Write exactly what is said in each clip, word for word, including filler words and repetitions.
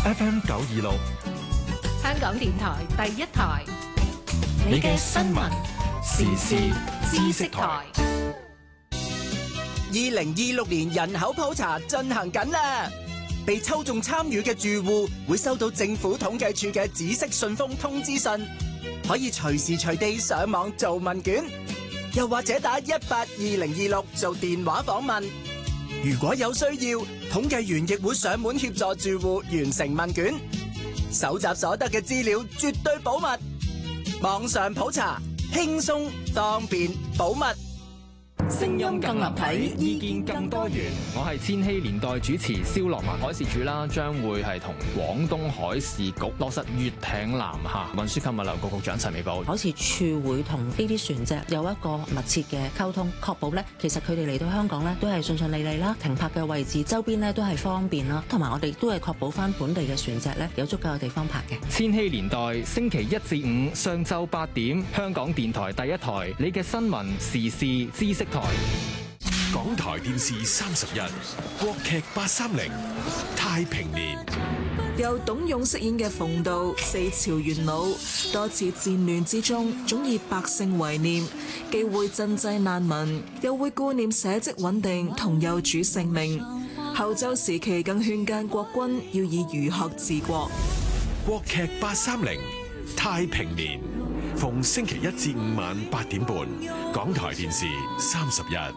F M 九二六， 香港電台第一台， 你嘅新聞時事知識台。 二零二六年人口普查進行緊啦，被抽中參與嘅住戶會收到政府統計處嘅紫色信封通知信，可以隨時隨地上網做問卷，又或者打一八二零二六做電話訪問。如果有需要，統計員亦會上門協助住戶完成問卷，搜集所得嘅資料絕對保密。網上普查，輕鬆方便保密。 聲音更立體，意見更多元。 我係千禧年代主持蕭樂文。海事處啦，將會係同廣東海事局落實粵艇南下。運輸及物流局局長陳美寶， 海事處會同呢啲船隻有一個密切嘅溝通，確保咧其實佢哋嚟到香港咧都係順順利利啦，停泊嘅位置周邊咧都係方便啦，同埋我哋都係確保翻本地嘅船隻咧有足夠嘅地方泊嘅。 千禧年代星期一至五上晝八點，香港電台第一台，你嘅新聞時事知識台。 港台電視三十一，國劇八三零太平年， 由董勇飾演嘅馮道，四朝元老，多次戰亂之中總以百姓為念，既會賑濟難民，又會顧念社稷穩定同幼主性命。後周時期更勸諫國君要以儒學治國。 國劇八三零太平年，逢星期一至五晚八點半，港台電視三十一。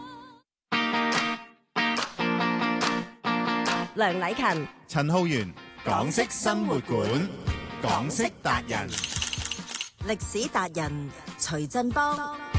梁禮勤、 陳浩源，港式生活館，港式達人， 歷史達人徐振邦。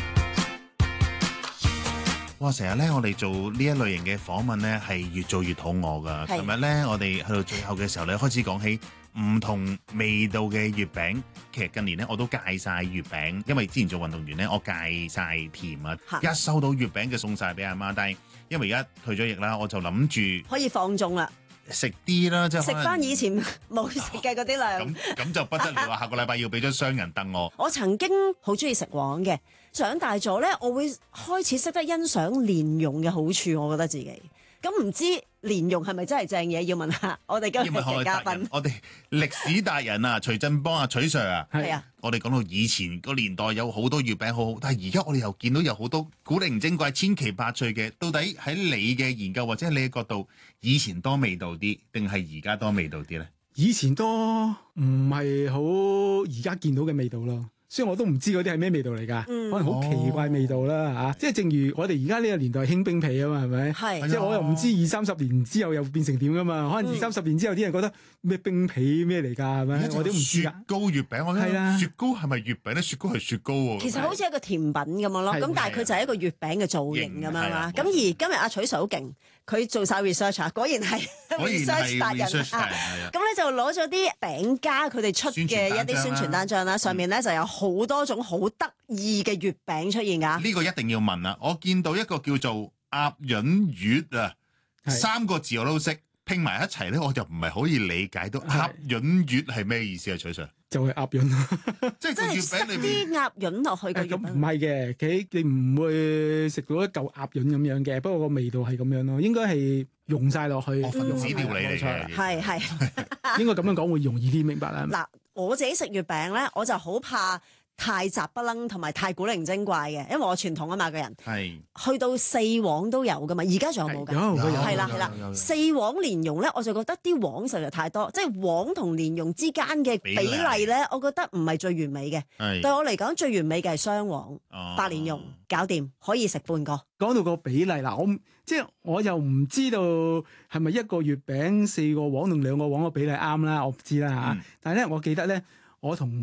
哇！成日咧，我哋做呢一類型嘅訪問咧，係越做越肚餓噶。琴日咧，我哋去到最後嘅時候咧，開始講起唔同味道嘅月餅。其實近年咧，我都戒晒月餅，因為之前做運動員咧，我戒晒甜啊。一收到月餅就送晒俾阿媽，但係因為而家退咗役啦，我就諗住可以放縱啦， 食啲啦，即係食翻以前冇食嘅嗰啲量。 咁咁就不得了啊！下個禮拜要俾張雙人凳我。 我曾經好中意食黃嘅，長大咗咧，我會開始識得欣賞蓮蓉嘅好處，我覺得自己。咁唔知蓮蓉係咪真係正嘢？要問下我哋今日嘅嘉賓， 我哋歷史達人啊，徐振邦啊，徐 Sir 啊， 係啊。 我哋講到以前個年代有好多月餅好好，但係而家我哋又見到有好多古靈精怪、千奇百趣嘅。到底喺你嘅研究或者你嘅角度，以前多味道啲，定係而家多味道啲咧？ 以前多唔係好而家見到嘅味道咯。所以我都唔知嗰啲係咩味道嚟㗎，嗯、可能好奇怪味道啦嚇、哦啊。即係正如我哋而家呢個年代興冰皮啊嘛，係咪？係。即係我又唔知二三十年之後又變成點㗎嘛？可能二三十年之後啲人覺得咩冰皮咩嚟㗎，係咪？我都唔知㗎。雪糕月餅，我覺得雪糕係咪月餅咧？雪糕係雪糕喎。 其實好似一個甜品咁樣咯，咁但係佢就係一個月餅嘅造型咁樣啦。咁而今日阿徐 Sir 好勁，佢做晒 research 啊，果然係 research 達人啊。咁咧就攞咗啲餅家佢哋出嘅一啲宣傳單張啦，上面咧就有好多種好得意嘅月餅出現㗎。 呢個一定要問啦！我見到一個叫做鴨潤月啊，三個字我都識，拼埋一齊咧，我就唔係可以理解到鴨潤月係咩意思啊？徐 Sir 就係鴨潤咯， 即係個月餅裏面啲鴨潤落去嘅。 咁唔係嘅，佢你唔會食到一嚿鴨潤咁樣嘅，不過個味道係咁樣咯，應該係溶晒落去。 分子料理嚟嘅， 係係應該咁樣講會容易啲明白啦。 嗱，我自己食月餅咧，我就好怕太雜不楞同埋太古靈精怪嘅，因為我傳統啊嘛個人，係去到四黃都有噶嘛，而家仲有冇㗎？有有係啦係啦，四黃蓮蓉咧，我就覺得啲黃實在太多，即係黃同蓮蓉之間嘅比例咧，我覺得唔係最完美嘅。對我嚟講，最完美嘅係雙黃、哦、白蓮蓉，搞掂可以食半個。 講到個比例嗱，我即係我又唔知道係咪一個月餅四個黃同兩個黃個比例啱啦，我唔知啦嚇。嗯、但係咧，我記得咧，我同